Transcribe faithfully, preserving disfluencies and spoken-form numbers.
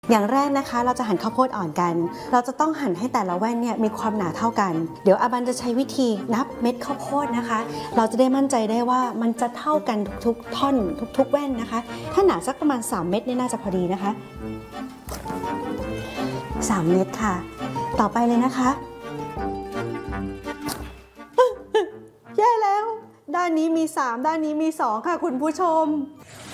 อย่างแรกนะคะเราจะหั่นข้าวโพดอ่อนกันเราจะต้องหั่นให้แต่ละแว่นเนี่ยมีความหนาเท่ากันเดี๋ยวอาบันจะใช้วิธีนับเม็ดข้าวโพดนะคะเราจะได้มั่นใจได้ว่ามันจะเท่ากันทุกๆท่อนทุกๆแว่นนะคะถ้าหนาสักประมาณสามเม็ดนี่น่าจะพอดีนะคะสามเม็ดค่ะต่อไปเลยนะคะแย่แล้วด้านนี้มีสามด้านนี้มีสองค่ะคุณผู้ชม